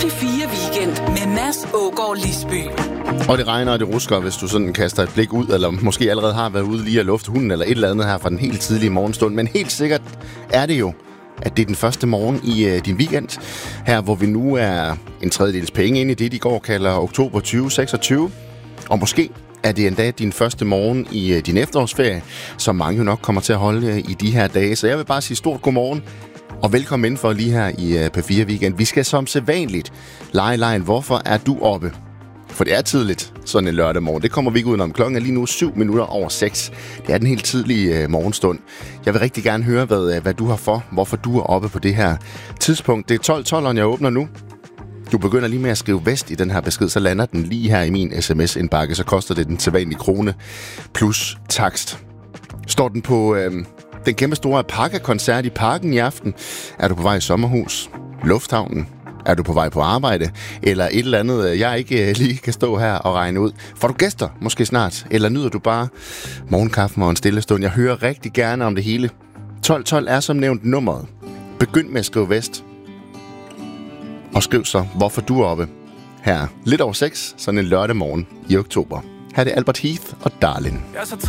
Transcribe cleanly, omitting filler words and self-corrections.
P4 Weekend med Mads Ågaard Lisby. Og det regner og det rusker, hvis du sådan kaster et blik ud, eller måske allerede har været ude lige at lufte hunden, eller et eller andet her fra den helt tidlige morgenstund. Men helt sikkert er det jo, at det er den første morgen i din weekend, her hvor vi nu er en tredjedels penge ind i det, de går kalder oktober 2026. Og måske er det endda din første morgen i din efterårsferie, som mange jo nok kommer til at holde i de her dage. Så jeg vil bare sige stort godmorgen og velkommen indenfor lige her i P4 Weekend. Vi skal som sædvanligt lege lejen. Hvorfor er du oppe? For det er tidligt, sådan en lørdag morgen. Det kommer vi ikke udenom. Klokken er lige nu 7 minutter over 6. Det er den helt tidlige morgenstund. Jeg vil rigtig gerne høre, hvad du har for, hvorfor du er oppe på det her tidspunkt. Det er 12.12'eren, jeg åbner nu. Du begynder lige med at skrive vest i den her besked, så lander den lige her i min sms-indbakke. Så koster det den sædvanlige krone plus takst. Står den på den kæmpe store Pakka-koncert i Parken i aften? Er du på vej i sommerhus? Lufthavnen? Er du på vej på arbejde? Eller et eller andet, jeg ikke lige kan stå her og regne ud? Får du gæster måske snart? Eller nyder du bare morgenkaffen og en stille stund? Jeg hører rigtig gerne om det hele. 12.12 er som nævnt nummeret. Begynd med at skrive vest. Og skriv så, hvorfor du er oppe her lidt over 6, sådan en lørdag morgen i oktober. Her er det Albert Heath og Darling. Jeg er så